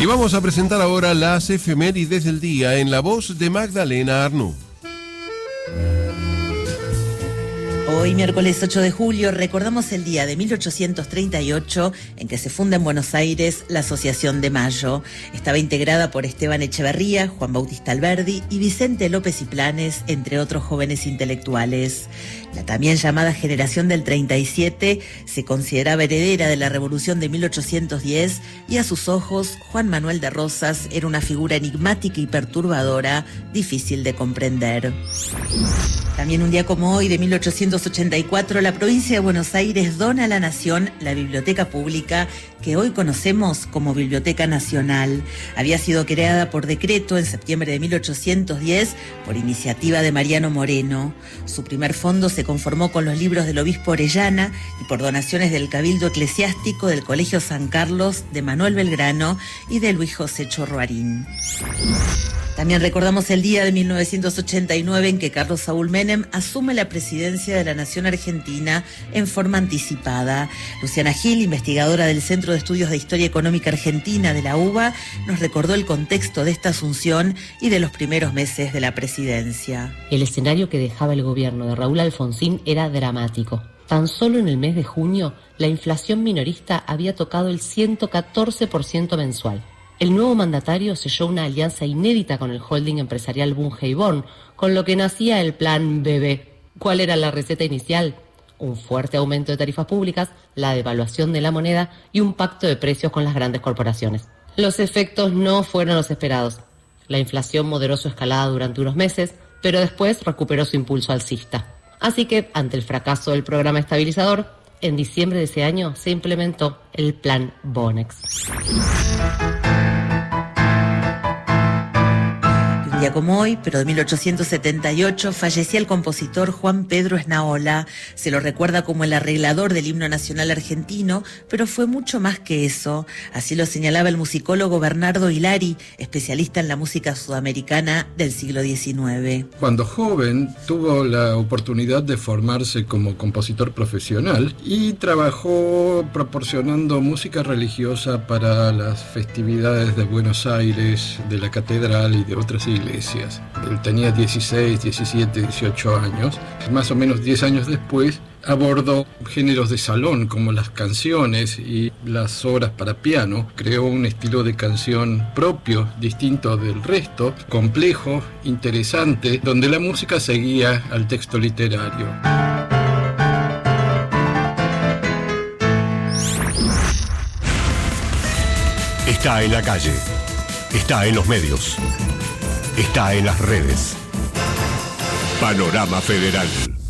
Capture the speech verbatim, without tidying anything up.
Y vamos a presentar ahora las efemérides del día en la voz de Magdalena Arnú. Hoy, miércoles ocho de julio, recordamos el día de mil ochocientos treinta y ocho en que se funda en Buenos Aires la Asociación de Mayo. Estaba integrada por Esteban Echeverría, Juan Bautista Alberdi y Vicente López y Planes, entre otros jóvenes intelectuales. La también llamada Generación del treinta y siete se consideraba heredera de la Revolución de mil ochocientos diez y a sus ojos Juan Manuel de Rosas era una figura enigmática y perturbadora, difícil de comprender. También un día como hoy, de mil ochocientos ochenta y cuatro, la provincia de Buenos Aires dona a la Nación la biblioteca pública que hoy conocemos como Biblioteca Nacional. Había sido creada por decreto en septiembre de mil ochocientos diez por iniciativa de Mariano Moreno. Su primer fondo se conformó con los libros del obispo Orellana y por donaciones del Cabildo Eclesiástico del Colegio San Carlos, de Manuel Belgrano y de Luis José Chorroarín. También recordamos el día de mil novecientos ochenta y nueve en que Carlos Saúl Menem asume la presidencia de la Nación Argentina en forma anticipada. Luciana Gil, investigadora del Centro de Estudios de Historia Económica Argentina de la U B A, nos recordó el contexto de esta asunción y de los primeros meses de la presidencia. El escenario que dejaba el gobierno de Raúl Alfonsín era dramático. Tan solo en el mes de junio, la inflación minorista había tocado el ciento catorce por ciento mensual. El nuevo mandatario selló una alianza inédita con el holding empresarial Bunge y Born, con lo que nacía el Plan B B. ¿Cuál era la receta inicial? Un fuerte aumento de tarifas públicas, la devaluación de la moneda y un pacto de precios con las grandes corporaciones. Los efectos no fueron los esperados. La inflación moderó su escalada durante unos meses, pero después recuperó su impulso alcista. Así que, ante el fracaso del programa estabilizador, en diciembre de ese año se implementó el Plan Bonex. Un día como hoy, pero de mil ochocientos setenta y ocho, fallecía el compositor Juan Pedro Esnaola. Se lo recuerda como el arreglador del himno nacional argentino, pero fue mucho más que eso. Así lo señalaba el musicólogo Bernardo Hilari, especialista en la música sudamericana del siglo diecinueve. Cuando joven tuvo la oportunidad de formarse como compositor profesional y trabajó proporcionando música religiosa para las festividades de Buenos Aires, de la catedral y de otras iglesias. Él tenía dieciséis, diecisiete, dieciocho años. Más o menos diez años después abordó géneros de salón como las canciones y las obras para piano. Creó un estilo de canción propio, distinto del resto, complejo, interesante, donde la música seguía al texto literario. Está en la calle, está en los medios, está en las redes. Panorama Federal.